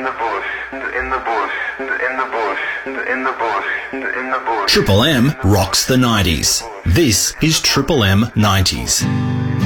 the bush, in the bush, in the bush, in the bush, in the bush. Triple M rocks the 90s. This is Triple M 90s.